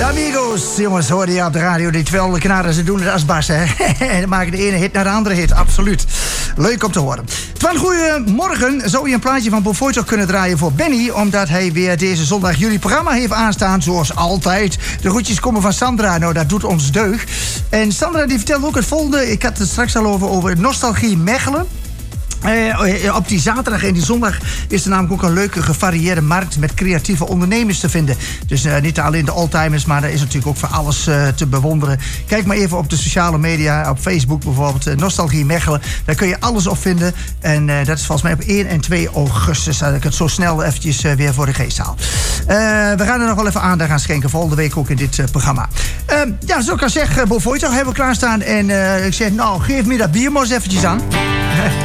De Amigos, jongens, hoorde je op de radio. Die twee knarren, ze doen het als Bas, hè. En maken de ene hit naar de andere hit, absoluut. Leuk om te horen. Twan, goeiemorgen. Zou je een plaatje van Bofoito kunnen draaien voor Benny? Omdat hij weer deze zondag jullie programma heeft aanstaan, zoals altijd. De groetjes komen van Sandra, nou dat doet ons deugd. En Sandra die vertelde ook het volgende. Ik had het straks al over Nostalgie Mechelen. Op die zaterdag en die zondag is er namelijk ook een leuke gevarieerde markt met creatieve ondernemers te vinden. Dus niet alleen de oldtimers, maar er is natuurlijk ook voor alles te bewonderen. Kijk maar even op de sociale media, op Facebook bijvoorbeeld, Nostalgie Mechelen. Daar kun je alles op vinden. En dat is volgens mij op 1 en 2 augustus. Dat ik het zo snel eventjes weer voor de geest haal. We gaan er nog wel even aandacht aan schenken, volgende week ook in dit programma. Ja, zoals ik al zeg, Bofoito hebben we klaarstaan. En ik zeg, nou, geef me dat bier maar eens eventjes aan.